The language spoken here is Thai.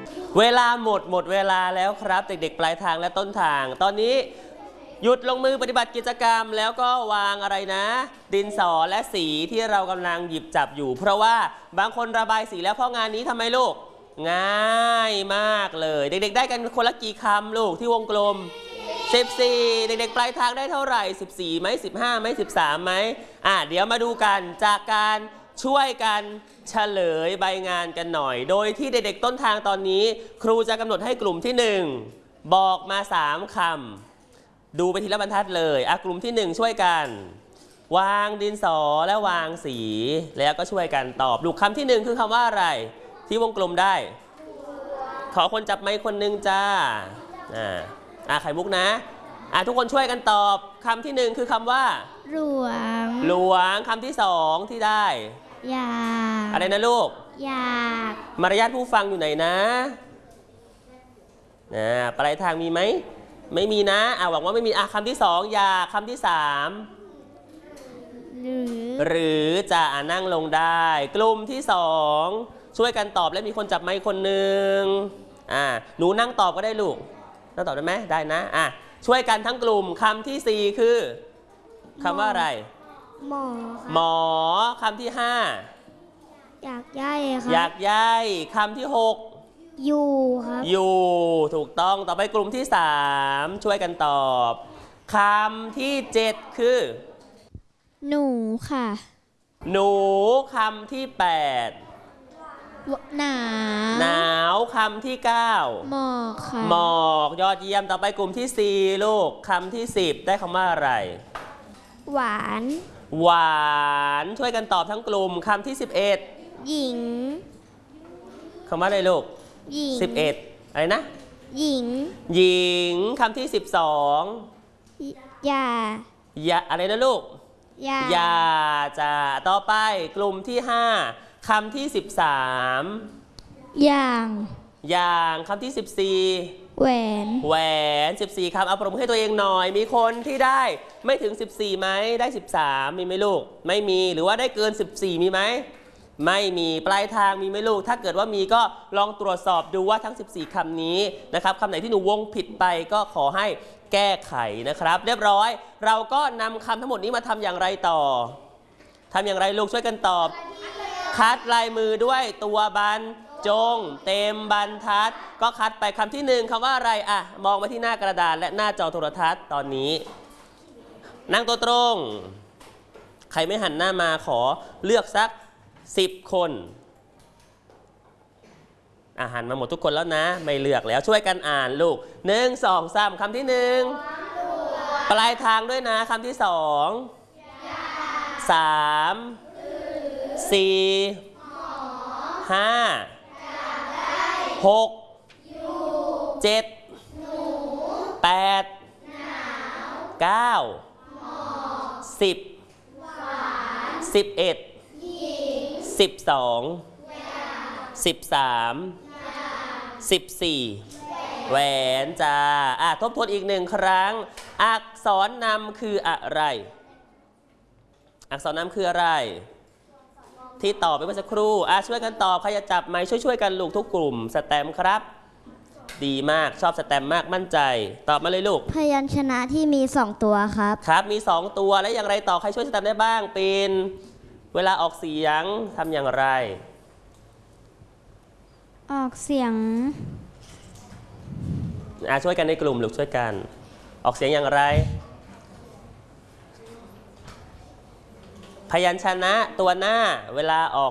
เวลาหมดเวลาแล้วครับเด็กๆปลายทางและต้นทางตอนนี้หยุดลงมือปฏิบัติกิจกรรมแล้วก็วางอะไรนะดินสอและสีที่เรากำลังหยิบจับอยู่เพราะว่าบางคนระบายสีแล้วเพราะงานนี้ทำไมลูกง่ายมากเลยเด็กๆได้กันคนละกี่คำลูกที่วงกลม14เด็กๆปลายทางได้เท่าไหร่14ไหม15ไหม13ไหมเดี๋ยวมาดูกันจากการช่วยกันเฉลยใบงานกันหน่อยโดยที่เด็กๆต้นทางตอนนี้ครูจะกำหนดให้กลุ่มที่1บอกมา3คำดูไปทีละบรรทัดเลยกลุ่มที่1ช่วยกันวางดินสอและวางสีแล้วก็ช่วยกันตอบลูกคำที่1คือคำว่าอะไรที่วงกลมได้ขอคนจับไมค์คนนึงจ้าไข่มุกนะทุกคนช่วยกันตอบคำที่1คือคำว่าหลวงคำที่2ที่ได้อยากอะไรนะลูกอยากมารยาทผู้ฟังอยู่ไหนนะปลายทางมีไหมไม่มีนะหวังว่าไม่มีคำที่2อยากคำที่3หรือจะนั่งลงได้กลุ่มที่2ช่วยกันตอบและมีคนจับไมค์คนหนึ่งหนูนั่งตอบก็ได้ลูกนั่งตอบได้ไหมได้นะช่วยกันทั้งกลุ่มคำที่4คือคำว่าอะไรหมอคำที่5 อยากย้ายครับอยากย้ายคำที่6 อยู่ครับอยู่ถูกต้องต่อไปกลุ่มที่3ช่วยกันตอบคำที่7คือหนูค่ะหนูคำที่8 หนาวคำที่9 หมอกค่ะหมอกยอดเยี่ยมต่อไปกลุ่มที่4ลูกคำที่10ได้คำว่าอะไรหวานช่วยกันตอบทั้งกลุ่มคำที่11 หญิงคำว่าอะไรลูกหญิง 11อะไรนะหญิงคำที่12อย่าอะไรนะลูกอย่าจะต่อไปกลุ่มที่5คำที่13อย่างคำที่14 แหวน14คำเอาปรบมือให้ตัวเองหน่อยมีคนที่ได้ไม่ถึง14ไหมได้13มีไหมลูกไม่มีหรือว่าได้เกิน14มีไหมไม่มีปลายทางมีไหมลูกถ้าเกิดว่ามีก็ลองตรวจสอบดูว่าทั้ง14คำนี้นะครับคำไหนที่หนูวงผิดไปก็ขอให้แก้ไขนะครับเรียบร้อยเราก็นำคำทั้งหมดนี้มาทำอย่างไรต่อทำอย่างไรลูกช่วยกันตอบคัดลายมือด้วยตัวบรรจงเต็มบรรทัดก็คัดไปคำที่1คำว่าอะไรมองมาที่หน้ากระดานและหน้าจอโทรทัศน์ตอนนี้นั่งตัวตรงใครไม่หันหน้ามาขอเลือกสัก10คนหันมาหมดทุกคนแล้วนะไม่เลือกแล้วช่วยกันอ่านลูก1 2 3คำที่1ปลายทางด้วยนะคำที่2 3 4 5 6 7 8 9 10 11 12 13 14แหวนจ้าทบทวนอีก1ครั้งอักษรนำคืออะไรอักษรนำคืออะไรที่ตอบไปเมื่อสักครู่ช่วยกันตอบใครจะจับไมค์ช่วยกันลูกทุกกลุ่มสแตมป์ครับดีมากชอบสแตมป์มากมั่นใจตอบมาเลยลูกพยัญชนะที่มี2ตัวครับมี2ตัวแล้วอย่างไรต่อใครช่วยสแตมป์ได้บ้างเป็นเวลาออกเสียงทำอย่างไรออกเสียงช่วยกันในกลุ่มลูกช่วยกันออกเสียงอย่างไรพยัญชนะตัวหน้าเวลาออก